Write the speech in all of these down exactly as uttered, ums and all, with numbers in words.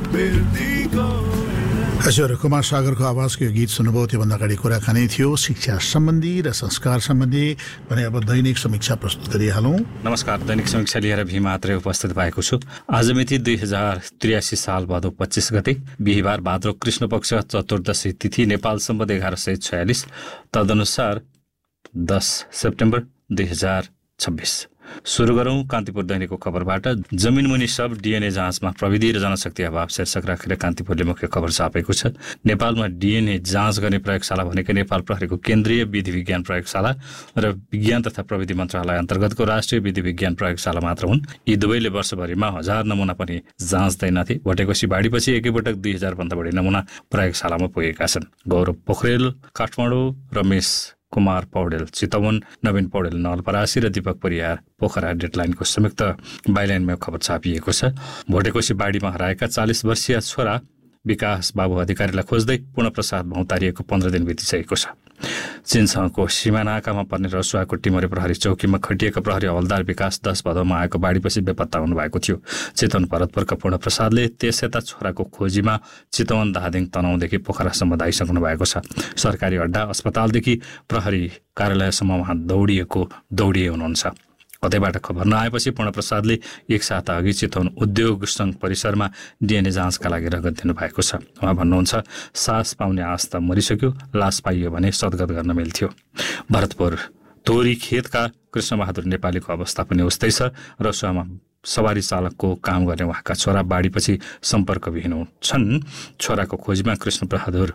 हजुर, कुमार सागरको आवाजको यो गीत सुन्नुभयो। त्योभन्दा अगाडि कुराकानी थियो शिक्षा सम्बन्धी र संस्कार सम्बन्धी भने। अब दैनिक समीक्षा प्रस्तुत गरिहालौँ। नमस्कार, दैनिक समीक्षा लिएर भीम मात्रै उपस्थित भएको छु। आज मिति दुई हजार त्रियासी साल भदौ पच्चिस गते बिहिबार, भाद्र कृष्ण पक्ष चतुर्दशी तिथि, नेपाल सम्बन्ध एघार सय छयालिस, तदनुसार दस सेप्टेम्बर दुई हजार छब्बिस। सुरु गरौँ कान्तिपुर दैनिकको खबरबाट। जमिनमुनि सब डिएनए जाँचमा प्रविधि र जनशक्ति अभाव शीर्षक राखेर कान्तिपुरले मुख्य खबर छापेको छ। नेपालमा डिएनए जाँच गर्ने प्रयोगशाला भनेको नेपाल प्रहरीको केन्द्रीय विधि विज्ञान प्रयोगशाला र विज्ञान तथा प्रविधि मन्त्रालय अन्तर्गतको राष्ट्रिय विधि विज्ञान प्रयोगशाला मात्र हुन्। यी दुवैले वर्षभरिमा हजार नमुना पनि जाँच्दैनथे। भटेकोसी बाढीपछि एकैपटक दुई हजार भन्दा बढी नमुना प्रयोगशालामा पुगेका छन्। गौरव पोखरेल काठमाडौँ, रमेश कुमार पौडेल चितवन, नवीन पौडेल नवलपरासी र दीपक परियार पोखरा डेडलाइनको संयुक्त बाइलाइनमा खबर छापिएको छ। भोटेकोसी बाढीमा हराएका चालिस वर्षीय छोरा विकास बाबु अधिकारीलाई खोज्दै पूर्णप्रसाद भौतारिएको पन्ध्र दिन बितिसकेको छ। चीनसँगको सीमानाकामा पर्ने रसुवाको टिमरे प्रहरी चौकीमा खटिएका प्रहरी हवलदार विकास दस भदौमा आएको बाढीपछि बेपत्ता हुनुभएको थियो। चितवन भरतपुरका पूर्णप्रसादले त्यसयता छोराको खोजीमा चितवन धादिङ तनहुँदेखि पोखरासम्म धाइसक्नु भएको छ। सरकारी अड्डा अस्पतालदेखि प्रहरी कार्यालयसम्म उहाँ दौडिएको दौडिए हुनुहुन्छ। कतैबाट खबर नआएपछि पूर्णप्रसादले एक साता अघि चितवन उद्योग सङ्घ परिसरमा डिएनए जाँचका लागि रगत दिनुभएको छ। उहाँ भन्नुहुन्छ, सास पाउने आश त मरिसक्यो, लास पाइयो भने सद्गत गर्न मिल्थ्यो। भरतपुर तोरी खेतका कृष्णबहादुर नेपालीको अवस्था पनि उस्तै छ। रसुवामा सवारी चालकको काम गर्ने उहाँका छोरा बाढीपछि सम्पर्कविहीन छन्। छोराको खोजीमा कृष्णबहादुर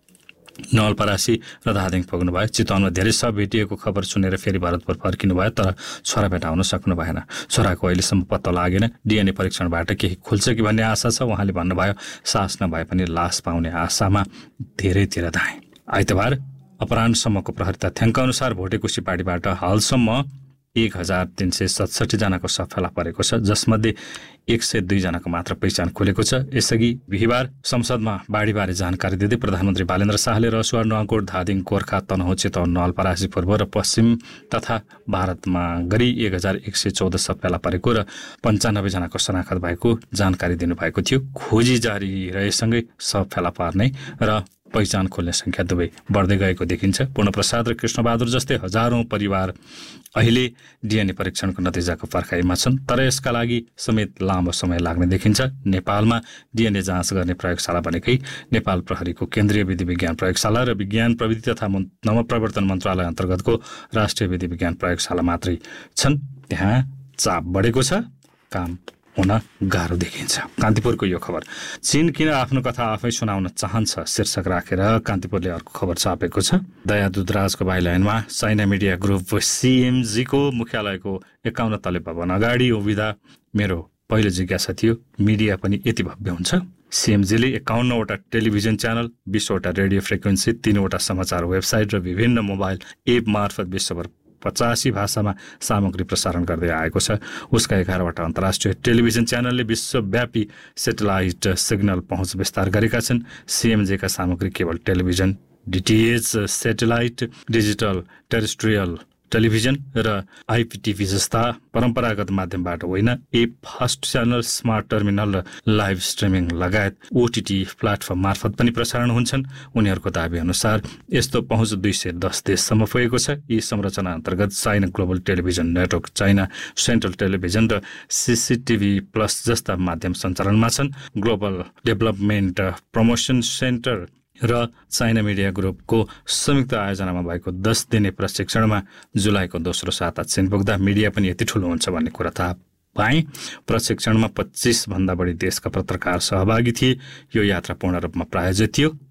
नवलपरासी र धादिङ पुग्नुभयो। चितवनमा धेरै सब भेटिएको खबर सुनेर फेरि भरतपुर फर्किनुभयो, तर छोरा भेटाउन सक्नु भएन। छोराको अहिलेसम्म पत्ता लागेन। डिएनए परीक्षणबाट केही खुल्छ कि भन्ने आशा छ। उहाँले भन्नुभयो, सास नभए पनि लास पाउने आशामा धेरैतिर धाए। आइतबार अपराह्नसम्मको प्रहरी तथ्याङ्क अनुसार भोटेकोसी बाढीबाट हालसम्म एक हजार तीन सय सतसठी जनाको शव फेला परेको छ, जसमध्ये एक सय दुईजनाको मात्र पहिचान खुलेको छ। यसअघि बिहिबार संसदमा बाढीबारे जानकारी दिँदै प्रधानमन्त्री बालेन्द्र शाहले रसुवा, नुवाकोट, धादिङ, गोर्खा, तनहुँ, चितवन, नवलपरासी पूर्व र पश्चिम तथा भारतमा गरी एक हजार एक सय चौध शव फेला परेको र पन्चानब्बे जनाको शनाखत भएको जानकारी दिनुभएको थियो। खोजी जारी रहेसँगै शव फेला पार्ने र पहिचान खोल्ने संख्या दुवै बढ्दै गएको देखिन्छ। पूर्णप्रसाद र कृष्णबहादुर जस्तै हजारौं परिवार अहिले डिएनए परीक्षणको नतिजाको पर्खाइमा छन्, तर यसका लागि समेत लामो समय लाग्ने देखिन्छ। नेपालमा डिएनए जाँच गर्ने प्रयोगशाला भनेकै नेपाल प्रहरीको केन्द्रीय विधि विज्ञान प्रयोगशाला र विज्ञान प्रविधि तथा नवप्रवर्तन मन्त्रालय अन्तर्गतको राष्ट्रिय विधि विज्ञान प्रयोगशाला मात्रै छन्। त्यहाँ चाप बढेको छ, काम हुन गाह्रो देखिन्छ। कान्तिपुरको यो खबर। चीन किन आफ्नो कथा आफै सुनाउन चाहन्छ शीर्षक राखेर कान्तिपुरले अर्को खबर छापेको छ। दया दुधराजको बाइलाइनमा चाइना मिडिया ग्रुप सीएमजीको मुख्यालयको एकाउन्न तले भवन अगाडि उभिँदा मेरो पहिलो जिज्ञासा थियो, मिडिया पनि यति भव्य हुन्छ? सीएमजीले एकाउन्नवटा टेलिभिजन च्यानल, बिसवटा रेडियो फ्रिक्वेन्सी, तीनवटा समाचार वेबसाइट र विभिन्न मोबाइल एप मार्फत विश्वभर पचासी भाषामा सामग्री प्रसारण गर्दै आएको छ। उसका एघारवटा अन्तर्राष्ट्रिय टेलिभिजन च्यानलले विश्वव्यापी सेटेलाइट सिग्नल पहुँच विस्तार गरेका छन्। सीएमजेका सामग्री केवल television, DTH, satellite, digital terrestrial television र आइपीटिभी जस्ता परम्परागत माध्यमबाट होइन, app, fast channel, smart terminal र लाइभ स्ट्रिमिङ लगायत ओटिटी प्लेटफर्म मार्फत पनि प्रसारण हुन्छन्। उनीहरूको दाबी अनुसार यस्तो पहुँच दुई सय दस देशसम्म पुगेको छ। यी संरचना अन्तर्गत China global television network, China central television र सीसीटीभी प्लस जस्ता माध्यम सञ्चालनमा छन्। ग्लोबल डेभलपमेन्ट प्रमोसन सेन्टर र चाइना मिडिया ग्रुपको संयुक्त आयोजनामा भएको दस दिने प्रशिक्षणमा जुलाईको दोस्रो साता चीन पुग्दा मिडिया पनि यति ठुलो हुन्छ भन्ने कुरा थाहा पाएँ। प्रशिक्षणमा पच्चीस भन्दा बढी देशका पत्रकार सहभागी थिए। यो यात्रा पूर्ण रूपमा प्रायोजित थियो।